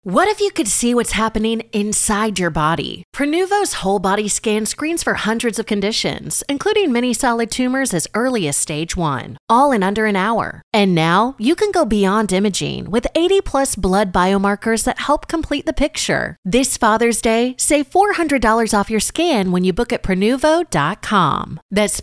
What if you could see what's happening inside your body? Prenuvo's whole body scan screens for hundreds of conditions, including many solid tumors as early as stage 1, all in under an hour. And now you can go beyond imaging with 80 plus blood biomarkers that help complete the picture. This Father's Day, save $400 off your scan when you book at Prenuvo.com. That's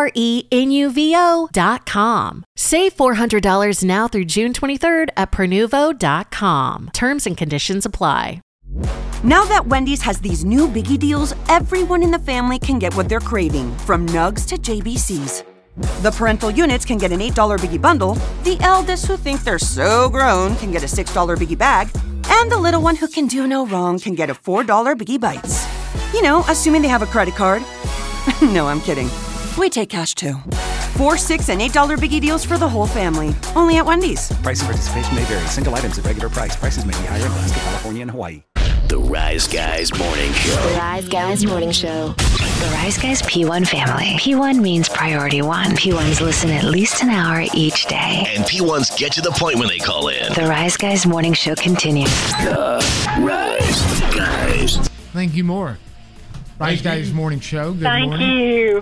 Prenuvo.com. Save $400 now through June 23rd at Prenuvo.com. Terms and conditions apply. Now that Wendy's has these new biggie deals, everyone in the family can get what they're craving, from nugs to JBCs. The parental units can get an $8 biggie bundle, the eldest who think they're so grown can get a $6 biggie bag, and the little one who can do no wrong can get a $4 biggie bites. You know, assuming they have a credit card. No, I'm kidding. We take cash too. 4, $6, and $8 biggie deals for the whole family. Only at Wendy's. Price and participation may vary. Single items at regular price. Prices may be higher in Alaska, California, and Hawaii. The Rise Guys Morning Show. The Rise Guys Morning Show. The Rise Guys P1 family. P1 means priority one. P1s listen at least an hour each day. And P1s get to the point when they call in. The Rise Guys Morning Show continues. The Rise Guys. Thank you more. Rise Guys Morning Show. Good morning. Thank you.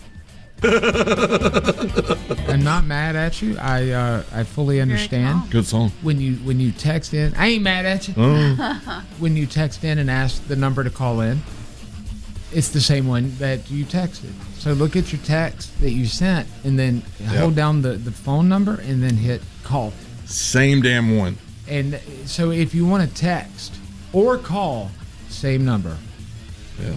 I'm not mad at you. I fully understand. Good song. When you text in, I ain't mad at you. When you text in and ask the number to call in, it's the same one that you texted. So look at your text that you sent, and then hold down the phone number, and then hit call. Same damn one. And so if you want to text or call, same number. Yeah.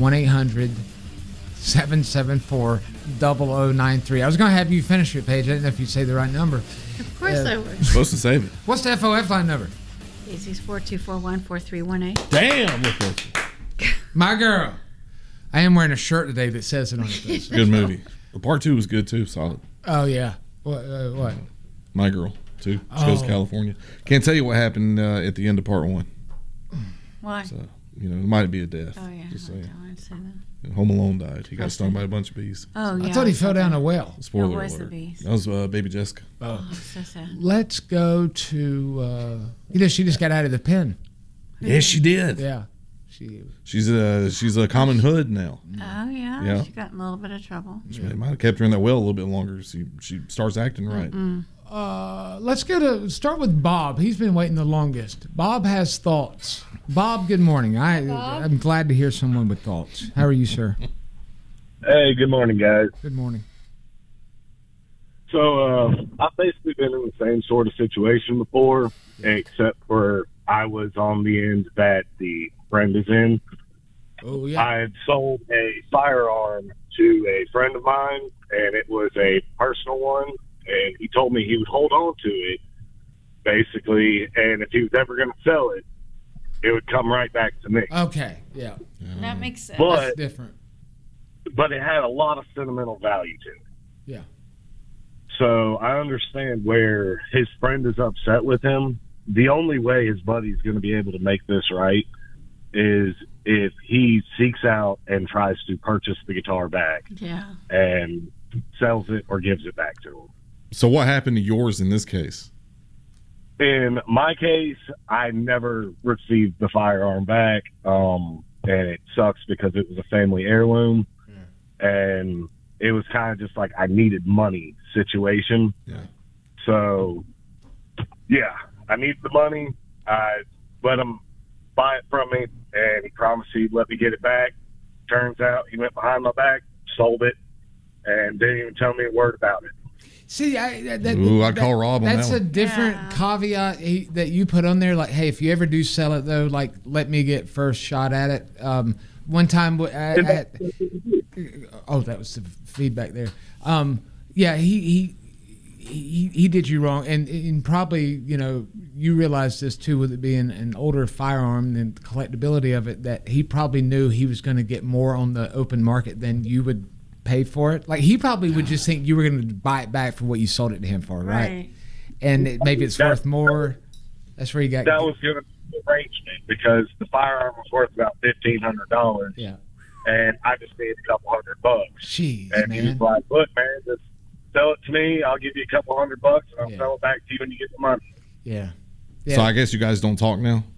1-800-774-0093. I was going to have you finish it, Paige. I didn't know if you'd say the right number. Of course I would. You're supposed to save it. What's the FOF line number? Easy's 4241-4318. Damn, look at you. My girl. I am wearing a shirt today that says it on it. Good movie. The part 2 was good too. Solid. Oh, yeah. What? My Girl, too. She goes to California. Can't tell you what happened at the end of part 1. Why? So, it might be a death. Oh, yeah. Just I saying. don't say that. Home Alone died. He got stung by a bunch of bees. Oh, yeah. I thought he fell down a well. Spoiler It was alert. the bees. That was baby Jessica. Oh, so sad. Let's go to, she just got out of the pen. Yes, she did. Yeah. She's a common hood now. Oh, yeah. Yeah. She got in a little bit of trouble. They might have kept her in that well a little bit longer. She starts acting right. Let's start with Bob. He's been waiting the longest. Bob has thoughts. Bob, good morning. I'm glad to hear someone with thoughts. How are you, sir? Hey, good morning, guys. Good morning. So I've basically been in the same sort of situation before, except for I was on the end that the friend is in. Oh, yeah. I had sold a firearm to a friend of mine, and it was a personal one, and he told me he would hold on to it, basically, and if he was ever going to sell it, it would come right back to me. Okay, yeah. That makes sense. That's different. But it had a lot of sentimental value to it. Yeah. So I understand where his friend is upset with him. The only way his buddy's going to be able to make this right is if he seeks out and tries to purchase the guitar back. Yeah. And sells it or gives it back to him. So what happened to yours in this case? In my case, I never received the firearm back, and it sucks because it was a family heirloom, and it was kind of just like I needed money situation. Yeah. So, yeah, I needed the money. I let him buy it from me, and he promised he'd let me get it back. Turns out he went behind my back, sold it, and didn't even tell me a word about it. See, I'd call Rob on that That's a different caveat that you put on there. Like, hey, if you ever do sell it, though, like, let me get first shot at it. One time, that was the feedback there. Yeah, he did you wrong, and probably you realize this too with it being an older firearm and the collectability of it, that he probably knew he was going to get more on the open market than you would pay for it. Like, he probably would just think you were going to buy it back for what you sold it to him for, right? And maybe it's worth more. That's where you got. That was going to be the arrangement because the firearm was worth about $1,500. Yeah. And I just needed a couple $100. Jeez, and man. he was like, "Look, man, just sell it to me. I'll give you a couple $100, and I'll sell it back to you when you get the money." Yeah. So I guess you guys don't talk now?